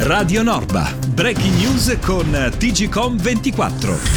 Radio Norba, breaking news con TGcom 24.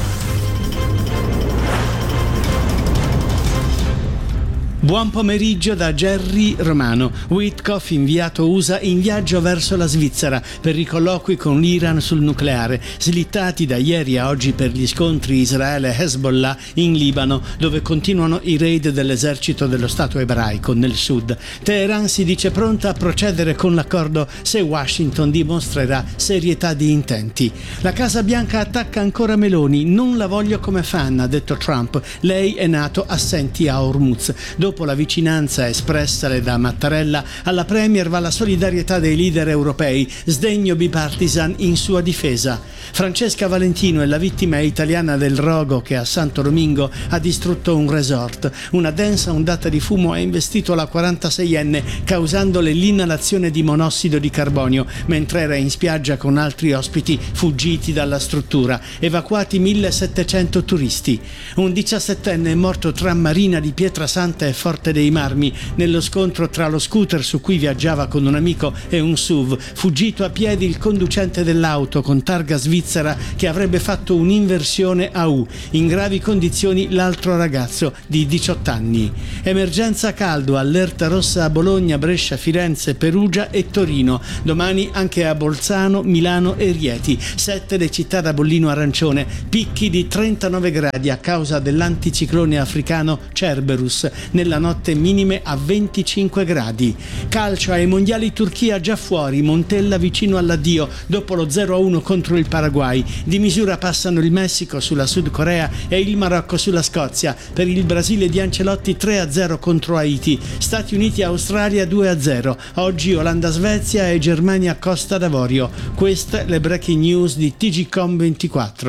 Buon pomeriggio da Gerry Romano. Witkoff, inviato USA, in viaggio verso la Svizzera per i colloqui con l'Iran sul nucleare, slittati da ieri a oggi per gli scontri Israele-Hezbollah in Libano, dove continuano i raid dell'esercito dello Stato ebraico nel sud. Teheran si dice pronta a procedere con l'accordo se Washington dimostrerà serietà di intenti. La Casa Bianca attacca ancora Meloni. Non la voglio come fan, ha detto Trump. Lei è nato assenti a Hormuz. Dopo la vicinanza espressale da Mattarella, alla Premier va la solidarietà dei leader europei, sdegno bipartisan in sua difesa. Francesca Valentino è la vittima italiana del rogo che a Santo Domingo ha distrutto un resort. Una densa ondata di fumo ha investito la 46enne, causandole l'inalazione di monossido di carbonio mentre era in spiaggia con altri ospiti fuggiti dalla struttura. Evacuati 1700 turisti. Un 17enne è morto tra Marina di Pietrasanta e Forte dei Marmi nello scontro tra lo scooter su cui viaggiava con un amico e un SUV. Fuggito a piedi il conducente dell'auto con targa svizzera che avrebbe fatto un'inversione a U. In gravi condizioni l'altro ragazzo di 18 anni. Emergenza caldo, allerta rossa a Bologna, Brescia, Firenze, Perugia e Torino. Domani anche a Bolzano, Milano e Rieti. 7 le città da bollino arancione. Picchi di 39 gradi a causa dell'anticiclone africano Cerberus. Nella notte minime a 25 gradi. Calcio ai mondiali, Turchia già fuori, Montella vicino all'addio dopo lo 0-1 contro il Paraguay. Di misura passano il Messico sulla Sud Corea e il Marocco sulla Scozia. Per il Brasile di Ancelotti 3-0 contro Haiti. Stati Uniti-Australia 2-0. Oggi Olanda-Svezia e Germania-Costa d'Avorio. Queste le breaking news di TGcom 24.